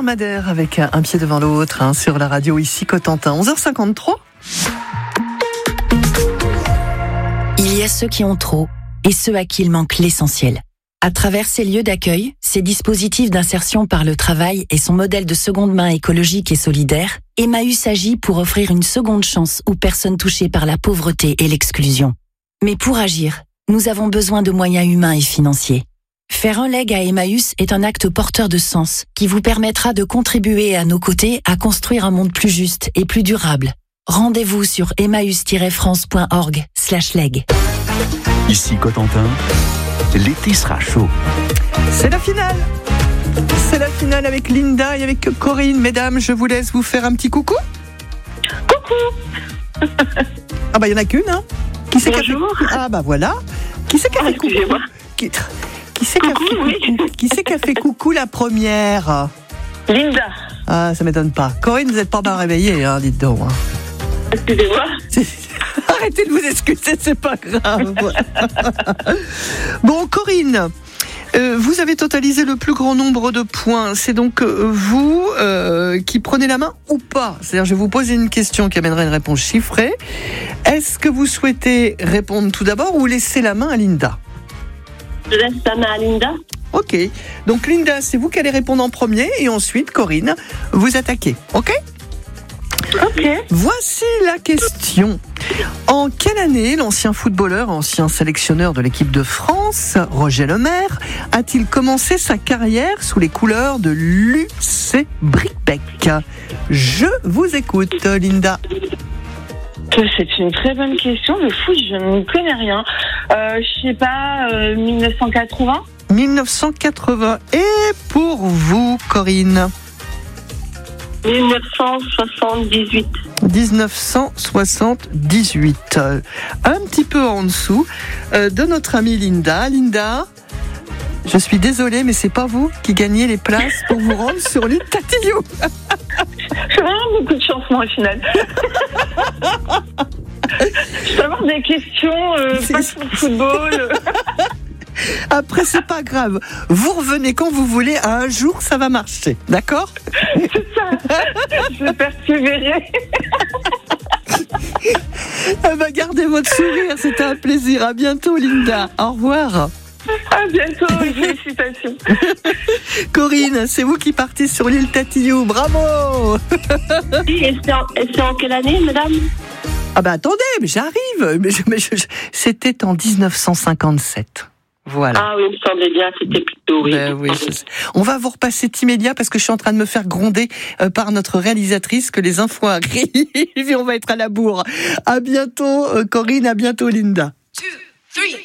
Pierre Madère avec un pied devant l'autre sur la radio ici Cotentin. 11h53. Il y a ceux qui ont trop et ceux à qui il manque l'essentiel. À travers ces lieux d'accueil, ces dispositifs d'insertion par le travail et son modèle de seconde main écologique et solidaire, Emmaüs agit pour offrir une seconde chance aux personnes touchées par la pauvreté et l'exclusion. Mais pour agir, nous avons besoin de moyens humains et financiers. Faire un leg à Emmaüs est un acte porteur de sens qui vous permettra de contribuer à nos côtés à construire un monde plus juste et plus durable. Rendez-vous sur emmaüs-france.org/leg. Ici Cotentin, l'été sera chaud. C'est la finale. C'est la finale avec Linda et avec Corinne. Mesdames, je vous laisse vous faire un petit coucou. Coucou. Ah bah il y en a qu'une, hein. Qui c'est Bonjour. Ah bah voilà. Qui c'est qui a fait coucou? Excusez-moi. Qui c'est qui a fait coucou? Qui c'est qui a fait coucou la première? Linda. Ah, ça m'étonne pas. Corinne, vous n'êtes pas bien réveillée, hein, dites donc. Excusez-moi. Arrêtez de vous excuser, c'est pas grave. Bon, Corinne, vous avez totalisé le plus grand nombre de points. C'est donc vous qui prenez la main ou pas? C'est-à-dire, je vais vous poser une question qui amènera une réponse chiffrée. Est-ce que vous souhaitez répondre tout d'abord ou laisser la main à Linda? Je laisse la main à Linda. Ok. Donc, Linda, c'est vous qui allez répondre en premier et ensuite, Corinne, vous attaquez. Ok? Ok. Voici la question. En quelle année l'ancien footballeur, ancien sélectionneur de l'équipe de France, Roger Lemaire, a-t-il commencé sa carrière sous les couleurs de l'UC Briquebec? Je vous écoute, Linda. C'est une très bonne question. Le foot, je ne connais rien. Je sais pas, 1980. 1980. Et pour vous, Corinne? 1978. 1978. Un petit peu en dessous de notre amie Linda. Linda, je suis désolée, mais c'est pas vous qui gagnez les places pour vous rendre sur l'île Tatillou. J'ai vraiment beaucoup de chance, moi, au final. Je peux avoir des questions, pas sur le football. Après, c'est pas grave. Vous revenez quand vous voulez. Un jour, ça va marcher. D'accord? C'est ça. Je vais persévérer. Gardez votre sourire. C'était un plaisir. À bientôt, Linda. Au revoir. À bientôt. Félicitations. Corinne, c'est vous qui partez sur l'île Tatillou. Bravo. Et c'est en quelle année, madame? Ah ben attendez, mais j'arrive. C'était en 1957. Voilà. Ah oui, il me semblait bien, c'était plutôt, oui. Ben oui, on va vous repasser Timélia parce que je suis en train de me faire gronder par notre réalisatrice que les infos arrivent et on va être à la bourre. À bientôt Corinne, à bientôt Linda. 2, 3.